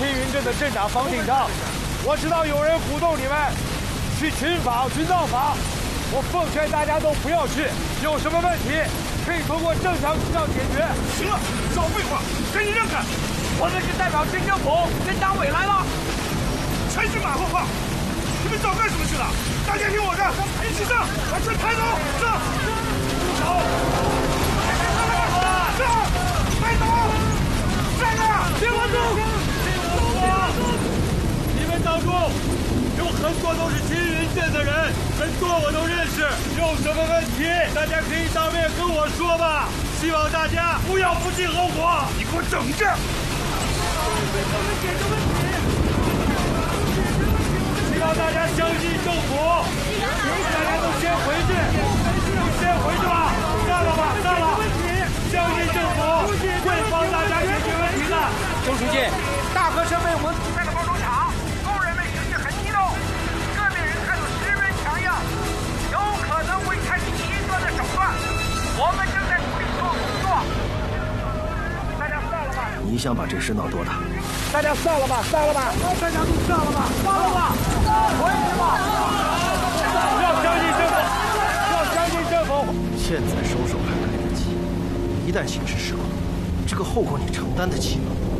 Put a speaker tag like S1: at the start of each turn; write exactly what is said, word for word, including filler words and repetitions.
S1: 青云镇的镇长方鼎章，我知道有人鼓动你们去群访、群造访，我奉劝大家都不要去。有什么问题可以通过正常渠道解决。
S2: 行了，少废话，赶紧让开！
S1: 我们是代表镇政府跟党委来了。
S2: 全是马后炮！你们早干什么去了？大家听我的，一起上，把车抬走，上！走！上！抬走！站着！别拦住！
S1: 走啊！你们当中有很多都是青云镇的人，很多我都认识。有什么问题，大家可以当面跟我说吧。希望大家不要不计后果。
S2: 你给我整着！
S1: 我们解决问题。希望大家相信政府。大家都先回去，都先回去吧。散了吧，散了。相信政府会帮大家解决问题的。
S3: 周书记，大河身为我们
S4: 在的包装厂，工人们情绪很激动，个别人态度十分强硬，有可能会采取极端的手段。我们正在努力做工作。大家散了吧。
S3: 你想把这事闹多大？
S1: 大家散了吧，散了吧，大家都散了吧，散了吧，回去吧。要相信政府，要相信政府。
S3: 现在收手还来得及，一旦形势失控，这个后果你承担得起吗？